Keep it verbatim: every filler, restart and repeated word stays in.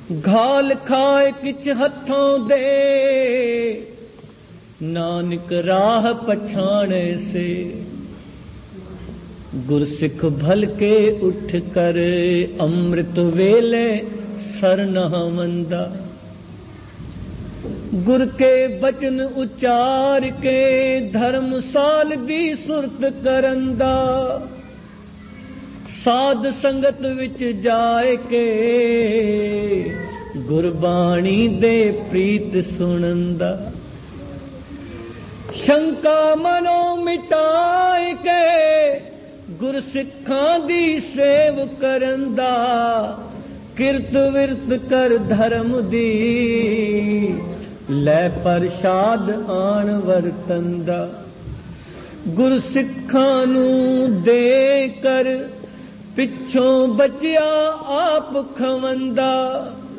घाल खाए किछ हथों दे, नानक राह पछाणे से। गुरसिख भल के उठ कर, अमृत वेले सरनावंदा। गुर के बचन उचार के, धर्मसाल दी सुरत करंदा। साध संगत विच जाए के, गुरबाणी दे प्रीत सुनंदा। शंका मनो मिटाए के, गुरसिखां दी सेव करंदा। किरत विरत कर धर्म दी, लै प्रसाद आण वरतंदा। गुरसिखां नू दे कर, पिछों बचिया आप खवंदा।